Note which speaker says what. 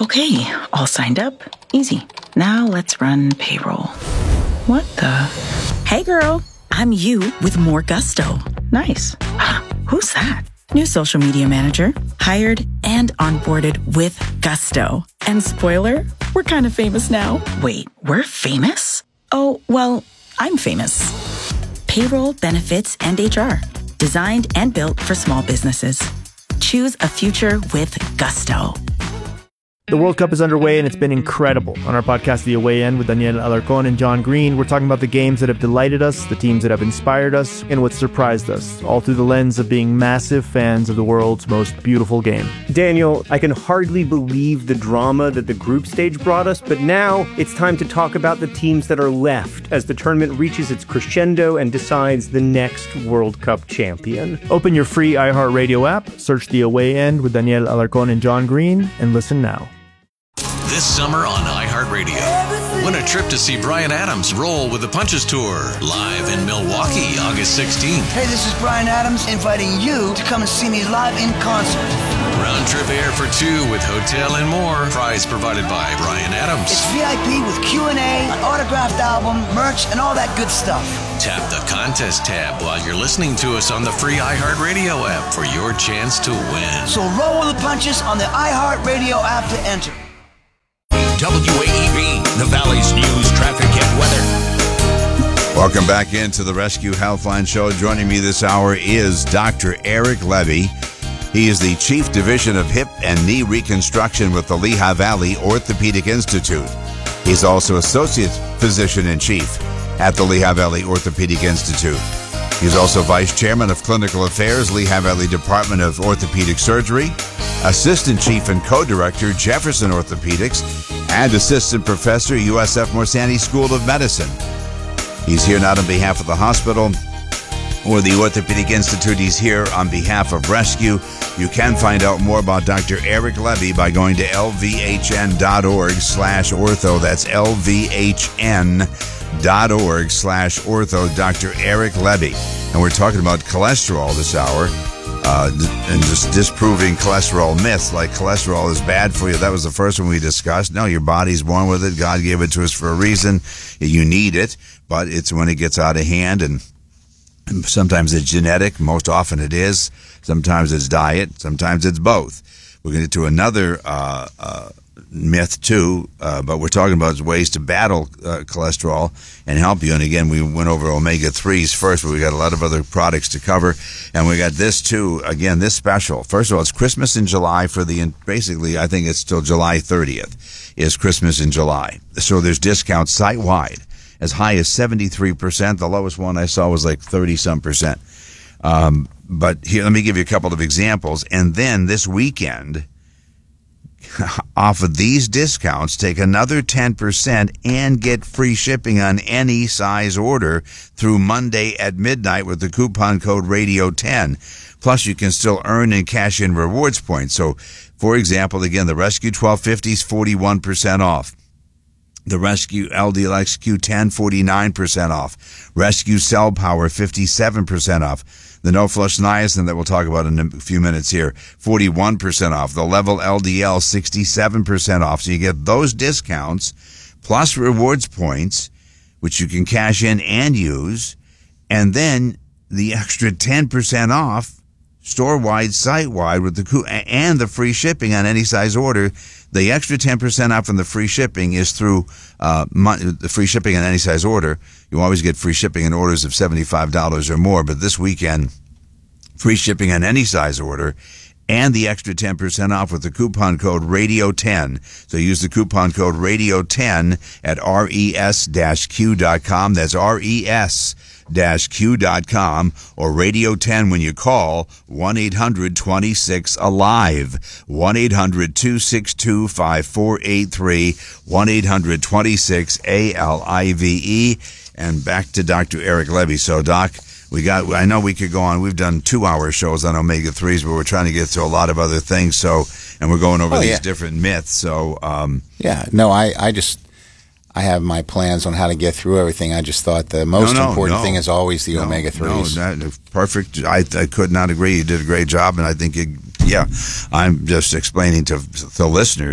Speaker 1: Okay, all signed up. Easy. Now let's run payroll. What the?
Speaker 2: Hey girl, I'm you with more gusto.
Speaker 1: Nice. Who's that?
Speaker 2: New social media manager, hired and onboarded with gusto. And spoiler, we're kind of famous now.
Speaker 1: Wait, we're famous?
Speaker 2: Oh, well, I'm famous. Payroll, benefits, and HR. Designed and built for small businesses. Choose a future with gusto.
Speaker 3: The World Cup is underway and it's been incredible. On our podcast, The Away End, with Daniel Alarcon and John Green, we're talking about the games that have delighted us, the teams that have inspired us, and what surprised us, all through the lens of being massive fans of the world's most beautiful game.
Speaker 4: Daniel, I can hardly believe the drama that the group stage brought us, but now it's time to talk about the teams that are left as the tournament reaches its crescendo and decides the next World Cup champion.
Speaker 3: Open your free iHeartRadio app, search The Away End with Daniel Alarcon and John Green, and listen now.
Speaker 5: This summer on iHeartRadio, win a trip to see Bryan Adams roll with the Punches Tour, live in Milwaukee, August 16th.
Speaker 6: Hey, this is Bryan Adams inviting you to come and see me live in concert.
Speaker 5: Round trip air for two with hotel and more. Prize provided by Bryan Adams.
Speaker 6: It's VIP with Q&A, an autographed album, merch, and all that good stuff.
Speaker 5: Tap the contest tab while you're listening to us on the free iHeartRadio app for your chance to win.
Speaker 6: So roll with the punches on the iHeartRadio app to enter.
Speaker 7: WAEB, the Valley's news, traffic, and weather.
Speaker 8: Welcome back into the Rescue Healthline Show. Joining me this hour is Dr. Eric Levy. He is the Chief Division of Hip and Knee Reconstruction with the Lehigh Valley Orthopedic Institute. He's also Associate Physician-in-Chief at the Lehigh Valley Orthopedic Institute. He's also Vice Chairman of Clinical Affairs, Lehigh Valley Department of Orthopedic Surgery, Assistant Chief and Co-Director, Jefferson Orthopedics, and Assistant Professor, USF Morsani School of Medicine. He's here not on behalf of the hospital or the Orthopedic Institute. He's here on behalf of Rescue. You can find out more about Dr. Eric Levy by going to lvhn.org/ortho. That's lvhn.org/ortho. Dr. Eric Levy. And we're talking about cholesterol this hour. And just disproving cholesterol myths, like cholesterol is bad for you. That was the first one we discussed. No, your body's born with it. God gave it to us for a reason. You need it, but it's when it gets out of hand, and sometimes it's genetic. Most often it is. Sometimes it's diet. Sometimes it's both. We're going to get to another myth too, but we're talking about ways to battle cholesterol and help you. And again, we went over omega-3s first, but we got a lot of other products to cover. And we got this too, again, this special. First of all, it's Christmas in July basically, I think it's till July 30th is Christmas in July. So there's discounts site-wide as high as 73%. The lowest one I saw was like 30-some%. But here, let me give you a couple of examples. And then this weekend, off of these discounts, take another 10% and get free shipping on any size order through Monday at midnight with the coupon code RADIO10. Plus, you can still earn and cash in rewards points. So, for example, again, the Rescue 1250 is 41% off. The Rescue LDLX Q10, 49% off. Rescue Cell Power, 57% off. The No Flush Niacin that we'll talk about in a few minutes here, 41% off. The Level LDL, 67% off. So you get those discounts plus rewards points, which you can cash in and use, and then the extra 10% off store-wide, site-wide, with and the free shipping on any size order. The extra 10% off from the free shipping is through the free shipping on any size order. You always get free shipping in orders of $75 or more, but this weekend, free shipping on any size order and the extra 10% off with the coupon code RADIO10. So use the coupon code RADIO10 at res-q.com. That's res-q.com or Radio10 when you call 1-800-26-ALIVE, 1-800-262-5483, 1-800-26-ALIVE. And back to Dr. Eric Levy. So, Doc, I know we could go on. We've done 2-hour shows on omega-3s, but we're trying to get to a lot of other things. So, and we're going over these different myths. So,
Speaker 9: I have my plans on how to get through everything. I just thought the most important thing is always the omega-3s.
Speaker 8: Perfect. I could not agree. You did a great job, and I think I'm just explaining to the listeners